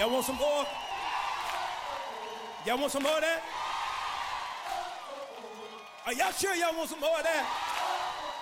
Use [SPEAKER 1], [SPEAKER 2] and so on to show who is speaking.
[SPEAKER 1] Y'all want some more? Y'all want some more of that? Are y'all sure y'all want some more of that?